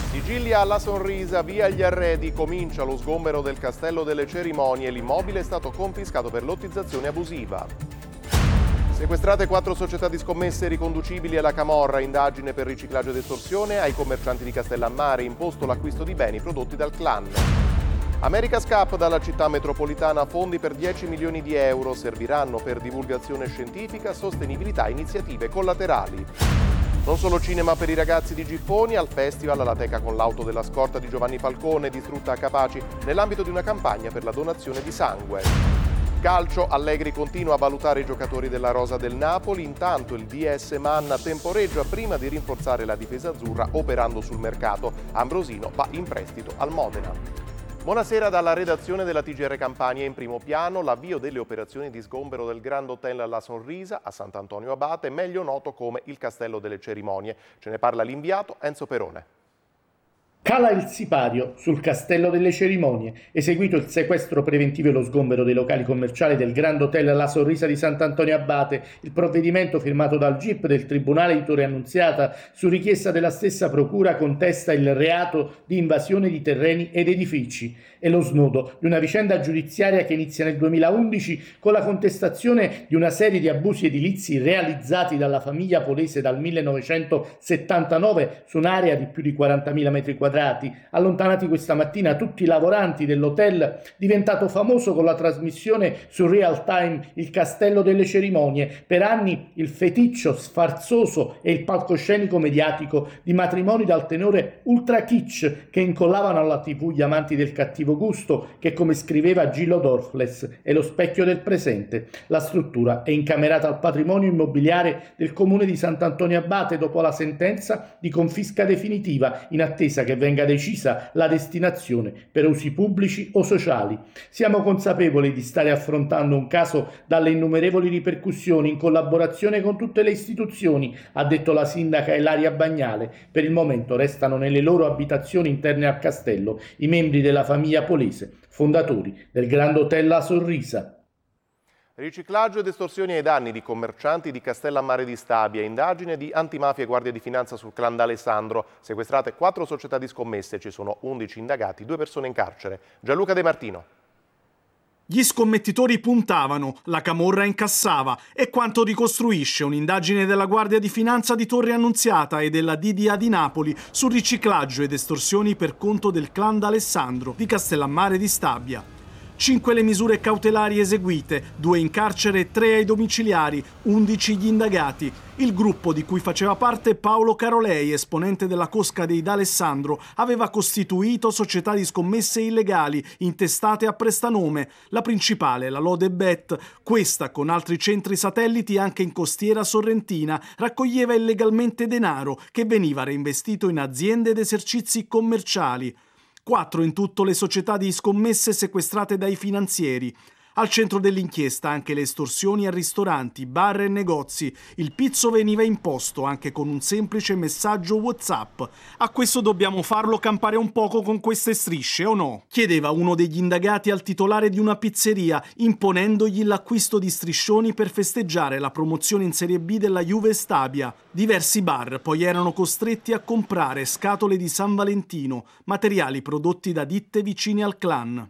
Vigilia alla Sonrisa, via gli arredi, comincia lo sgombero del Castello delle Cerimonie, l'immobile è stato confiscato per lottizzazione abusiva. Sequestrate 4 società di scommesse riconducibili alla camorra, indagine per riciclaggio ed estorsione, ai commercianti di Castellammare imposto l'acquisto di beni prodotti dal clan. America's Cup dalla città metropolitana, fondi per 10 milioni di euro, serviranno per divulgazione scientifica, sostenibilità e iniziative collaterali. Non solo cinema per i ragazzi di Giffoni, al festival la teca con l'auto della scorta di Giovanni Falcone distrutta a Capaci nell'ambito di una campagna per la donazione di sangue. Calcio, Allegri continua a valutare i giocatori della rosa del Napoli, intanto il DS Manna temporeggia prima di rinforzare la difesa azzurra operando sul mercato. Ambrosino va in prestito al Modena. Buonasera dalla redazione della TGR Campania. In primo piano l'avvio delle operazioni di sgombero del Grand Hotel La Sonrisa a Sant'Antonio Abate, meglio noto come il Castello delle Cerimonie. Ce ne parla l'inviato Enzo Perone. Cala il sipario sul Castello delle Cerimonie, eseguito il sequestro preventivo e lo sgombero dei locali commerciali del Grand Hotel La Sonrisa di Sant'Antonio Abate. Il provvedimento firmato dal GIP del Tribunale di Torre Annunziata su richiesta della stessa procura contesta il reato di invasione di terreni ed edifici. È lo snodo di una vicenda giudiziaria che inizia nel 2011 con la contestazione di una serie di abusi edilizi realizzati dalla famiglia Polese dal 1979 su un'area di più di 40.000 metri quadrati. Allontanati questa mattina tutti i lavoranti dell'hotel, diventato famoso con la trasmissione su Real Time Il Castello delle Cerimonie, per anni il feticcio sfarzoso e il palcoscenico mediatico di matrimoni dal tenore ultra kitsch che incollavano alla TV gli amanti del cattivo gusto, che, come scriveva Gillo Dorfles, è lo specchio del presente. La struttura è incamerata al patrimonio immobiliare del comune di Sant'Antonio Abate dopo la sentenza di confisca definitiva, in attesa che venga decisa la destinazione per usi pubblici o sociali. Siamo consapevoli di stare affrontando un caso dalle innumerevoli ripercussioni in collaborazione con tutte le istituzioni, ha detto la sindaca Ilaria Bagnale. Per il momento restano nelle loro abitazioni interne al castello i membri della famiglia Polese, fondatori del Grand Hotel La Sonrisa. Riciclaggio ed estorsioni ai danni di commercianti di Castellammare di Stabia, indagine di antimafia e guardia di finanza sul clan d'Alessandro, sequestrate 4 società di scommesse, ci sono 11 indagati, 2 persone in carcere. Gianluca De Martino. Gli scommettitori puntavano, la camorra incassava, è quanto ricostruisce un'indagine della Guardia di Finanza di Torre Annunziata e della DDA di Napoli sul riciclaggio ed estorsioni per conto del clan d'Alessandro di Castellammare di Stabia. 5 le misure cautelari eseguite, 2 in carcere e 3 ai domiciliari, 11 gli indagati. Il gruppo di cui faceva parte Paolo Carolei, esponente della cosca dei D'Alessandro, aveva costituito società di scommesse illegali intestate a prestanome. La principale, la Lode Bet, questa con altri centri satelliti anche in costiera sorrentina, raccoglieva illegalmente denaro che veniva reinvestito in aziende ed esercizi commerciali. 4 in tutto le società di scommesse sequestrate dai finanzieri. Al centro dell'inchiesta anche le estorsioni a ristoranti, bar e negozi. Il pizzo veniva imposto anche con un semplice messaggio WhatsApp. A questo dobbiamo farlo campare un poco con queste strisce, o no? Chiedeva uno degli indagati al titolare di una pizzeria, imponendogli l'acquisto di striscioni per festeggiare la promozione in Serie B della Juve Stabia. Diversi bar poi erano costretti a comprare scatole di San Valentino, materiali prodotti da ditte vicine al clan.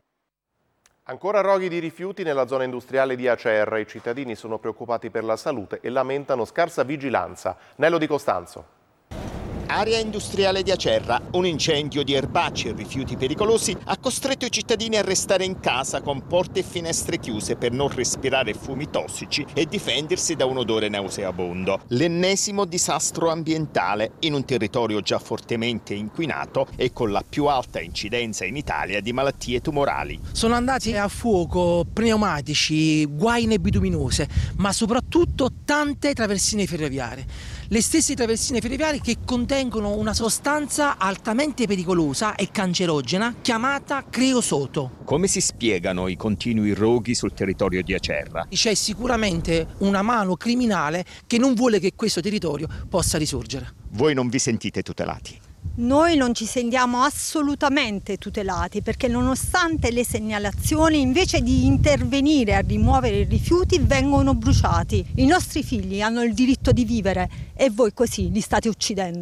Ancora roghi di rifiuti nella zona industriale di Acerra. I cittadini sono preoccupati per la salute e lamentano scarsa vigilanza. Nello Di Costanzo. Area industriale di Acerra. Un incendio di erbacce e rifiuti pericolosi ha costretto i cittadini a restare in casa con porte e finestre chiuse per non respirare fumi tossici e difendersi da un odore nauseabondo. L'ennesimo disastro ambientale in un territorio già fortemente inquinato e con la più alta incidenza in Italia di malattie tumorali. Sono andati a fuoco pneumatici, guaine bituminose, ma soprattutto tante traversine ferroviarie. Le stesse traversine ferroviarie che contengono una sostanza altamente pericolosa e cancerogena chiamata creosoto. Come si spiegano i continui roghi sul territorio di Acerra? C'è sicuramente una mano criminale che non vuole che questo territorio possa risorgere. Voi non vi sentite tutelati? Noi non ci sentiamo assolutamente tutelati perché nonostante le segnalazioni, invece di intervenire a rimuovere i rifiuti, vengono bruciati. I nostri figli hanno il diritto di vivere e voi così li state uccidendo.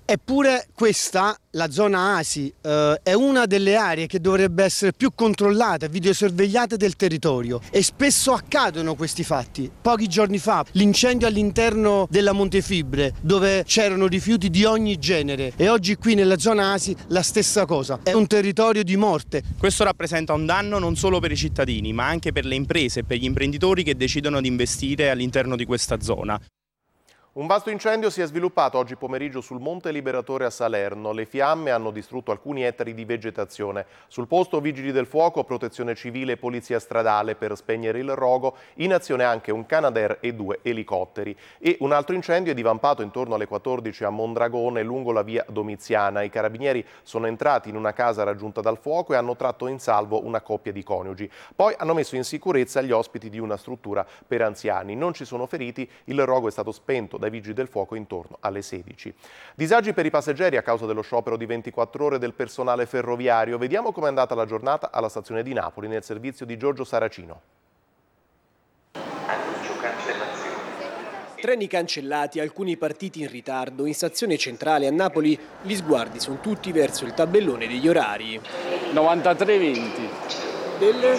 Eppure questa, la zona Asi, è una delle aree che dovrebbe essere più controllata, videosorvegliata del territorio, e spesso accadono questi fatti. Pochi giorni fa l'incendio all'interno della Montefibre, dove c'erano rifiuti di ogni genere, e oggi qui nella zona Asi la stessa cosa. È un territorio di morte. Questo rappresenta un danno non solo per i cittadini, ma anche per le imprese e per gli imprenditori che decidono di investire all'interno di questa zona. Un vasto incendio si è sviluppato oggi pomeriggio sul Monte Liberatore a Salerno. Le fiamme hanno distrutto alcuni ettari di vegetazione. Sul posto vigili del fuoco, protezione civile e polizia stradale per spegnere il rogo, in azione anche un Canadair e 2 elicotteri. E un altro incendio è divampato intorno alle 14 a Mondragone lungo la via Domiziana. I carabinieri sono entrati in una casa raggiunta dal fuoco e hanno tratto in salvo una coppia di coniugi. Poi hanno messo in sicurezza gli ospiti di una struttura per anziani. Non ci sono feriti, il rogo è stato spento dai vigili del fuoco intorno alle 16. Disagi per i passeggeri a causa dello sciopero di 24 ore del personale ferroviario. Vediamo com'è andata la giornata alla stazione di Napoli nel servizio di Giorgio Saracino. Treni cancellati, alcuni partiti in ritardo. In stazione centrale a Napoli gli sguardi sono tutti verso il tabellone degli orari. 93:20 Del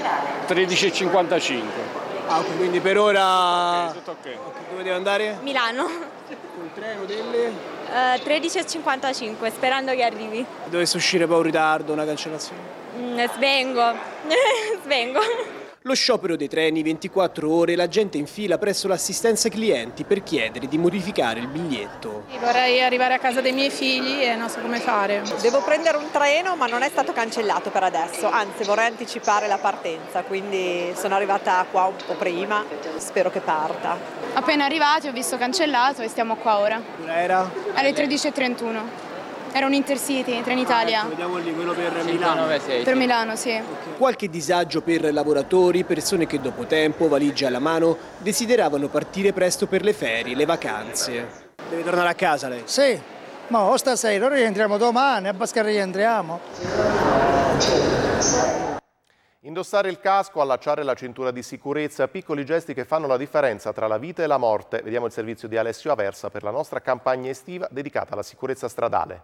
13:55. Ah, ok, quindi per ora... Tutto ok. Dove deve andare? Milano. Col treno delle... 13:55, sperando che arrivi. Dovesse uscire poi un ritardo, una cancellazione? Svengo. Svengo. Lo sciopero dei treni, 24 ore, la gente in fila presso l'assistenza clienti per chiedere di modificare il biglietto. Vorrei arrivare a casa dei miei figli e non so come fare. Devo prendere un treno ma non è stato cancellato per adesso, anzi vorrei anticipare la partenza, quindi sono arrivata qua un po' prima, spero che parta. Appena arrivati ho visto cancellato e stiamo qua ora. Era? Alle 13:31. Era un Intercity, Trenitalia. Vediamo lì, quello per Milano. Per Milano, sì. Qualche disagio per lavoratori, persone che dopo tempo, valigia alla mano, desideravano partire presto per le ferie, le vacanze. Deve tornare a casa lei? Sì, ma o stasera, ora rientriamo domani, a Bascara rientriamo. Indossare il casco, allacciare la cintura di sicurezza, piccoli gesti che fanno la differenza tra la vita e la morte. Vediamo il servizio di Alessio Aversa per la nostra campagna estiva dedicata alla sicurezza stradale.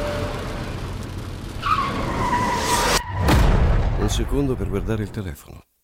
Un secondo per guardare il telefono.